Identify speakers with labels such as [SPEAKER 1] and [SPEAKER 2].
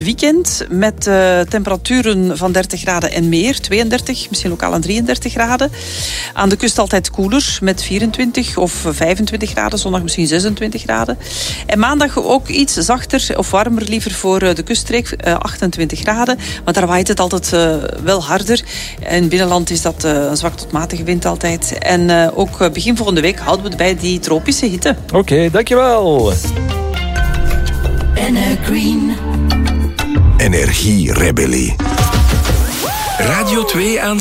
[SPEAKER 1] Weekend met temperaturen van 30 graden en meer, 32, misschien lokaal aan 33 graden. Aan de kust altijd koeler met 24 of 25 graden, zondag misschien 26 graden. En maandag ook iets zachter of warmer liever voor de kuststreek, 28 graden. Maar daar waait het altijd wel harder. In het binnenland is dat een zwak tot matige wind altijd. En ook begin volgende week houden we het bij die tropische hitte.
[SPEAKER 2] Oké, dankjewel.
[SPEAKER 3] Green.
[SPEAKER 4] Energierebellie.
[SPEAKER 3] Radio 2 aan